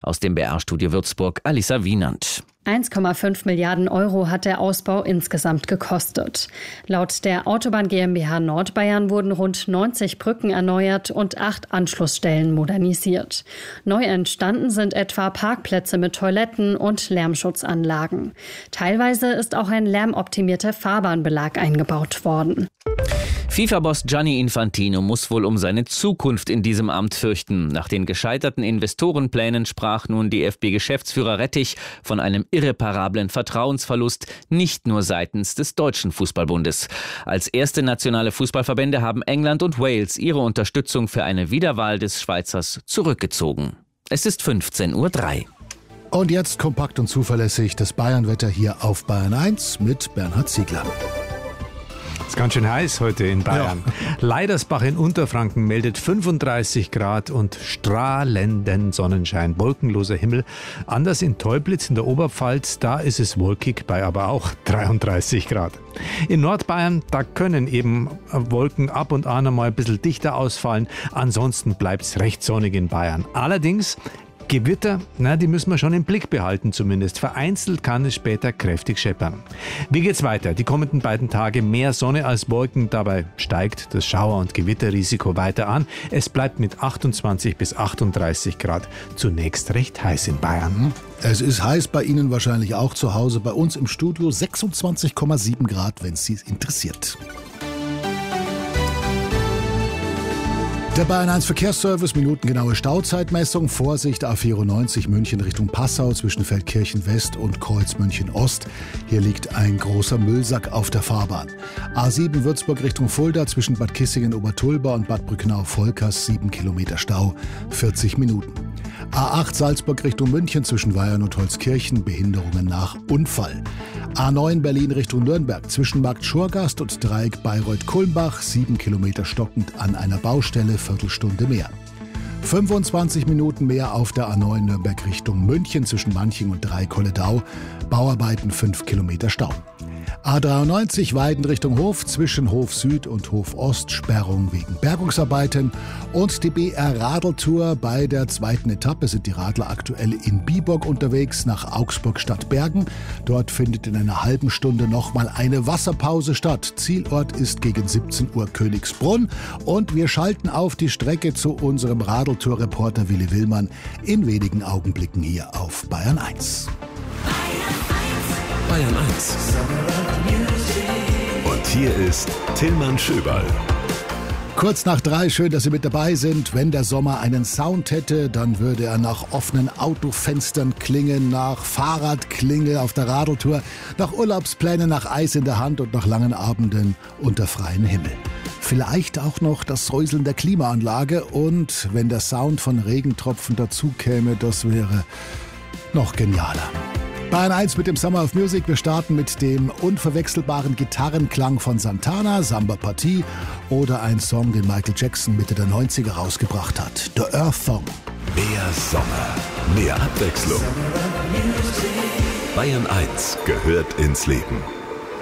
Aus dem BR-Studio Würzburg, Alissa Wienand. 1,5 Milliarden Euro hat der Ausbau insgesamt gekostet. Laut der Autobahn GmbH Nordbayern wurden rund 90 Brücken erneuert und 8 Anschlussstellen modernisiert. Neu entstanden sind etwa Parkplätze mit Toiletten und Lärmschutzanlagen. Teilweise ist auch ein lärmoptimierter Fahrbahnbelag eingebaut worden. FIFA-Boss Gianni Infantino muss wohl um seine Zukunft in diesem Amt fürchten. Nach den gescheiterten Investorenplänen sprach nun DFB-Geschäftsführer Rettich von einem irreparablen Vertrauensverlust, nicht nur seitens des Deutschen Fußballbundes. Als erste nationale Fußballverbände haben England und Wales ihre Unterstützung für eine Wiederwahl des Schweizers zurückgezogen. Es ist 15:03 Uhr. Und jetzt kompakt und zuverlässig das Bayernwetter hier auf Bayern 1 mit Bernhard Ziegler. Es ist ganz schön heiß heute in Bayern. Ja. Leidersbach in Unterfranken meldet 35 Grad und strahlenden Sonnenschein, wolkenloser Himmel. Anders in Teublitz in der Oberpfalz, da ist es wolkig bei aber auch 33 Grad. In Nordbayern, da können eben Wolken ab und an einmal ein bisschen dichter ausfallen. Ansonsten bleibt es recht sonnig in Bayern. Allerdings Gewitter, die müssen wir schon im Blick behalten zumindest. Vereinzelt kann es später kräftig scheppern. Wie geht's weiter? Die kommenden beiden Tage mehr Sonne als Wolken. Dabei steigt das Schauer- und Gewitterrisiko weiter an. Es bleibt mit 28 bis 38 Grad zunächst recht heiß in Bayern. Es ist heiß bei Ihnen wahrscheinlich auch zu Hause. Bei uns im Studio 26,7 Grad, wenn es Sie interessiert. Der Bayern 1 Verkehrsservice, minutengenaue Stauzeitmessung. Vorsicht, A94 München Richtung Passau zwischen Feldkirchen West und Kreuz München Ost. Hier liegt ein großer Müllsack auf der Fahrbahn. A7 Würzburg Richtung Fulda zwischen Bad Kissingen-Obertulba und Bad Brücknau-Volkers 7 Kilometer Stau, 40 Minuten. A8 Salzburg Richtung München zwischen Weyern und Holzkirchen, Behinderungen nach Unfall. A9 Berlin Richtung Nürnberg zwischen Markt Schurgast und Dreieck Bayreuth-Kulmbach, 7 Kilometer stockend an einer Baustelle, Viertelstunde mehr. 25 Minuten mehr auf der A9 Nürnberg Richtung München zwischen Manching und Dreieck-Holledau, Bauarbeiten 5 Kilometer Stau. A93 Weiden Richtung Hof zwischen Hof Süd und Hof Ost, Sperrung wegen Bergungsarbeiten. Und die BR-Radeltour bei der zweiten Etappe sind die Radler aktuell in Biburg unterwegs nach Augsburg-Stadtbergen. Dort findet in einer halben Stunde nochmal eine Wasserpause statt. Zielort ist gegen 17 Uhr Königsbrunn. Und wir schalten auf die Strecke zu unserem Radeltour-Reporter Willi Willmann in wenigen Augenblicken hier auf Bayern 1. Bayern 1. Und hier ist Tillmann Schöberl. Kurz nach 3, schön, dass Sie mit dabei sind. Wenn der Sommer einen Sound hätte, dann würde er nach offenen Autofenstern klingen, nach Fahrradklingel auf der Radeltour, nach Urlaubsplänen, nach Eis in der Hand und nach langen Abenden unter freiem Himmel. Vielleicht auch noch das Säuseln der Klimaanlage und wenn der Sound von Regentropfen dazu käme, das wäre noch genialer. Bayern 1 mit dem Summer of Music. Wir starten mit dem unverwechselbaren Gitarrenklang von Santana, Samba Partie oder ein Song, den Michael Jackson Mitte der 90er rausgebracht hat. The Earth Song. Mehr Sommer, mehr Abwechslung. Bayern 1 gehört ins Leben.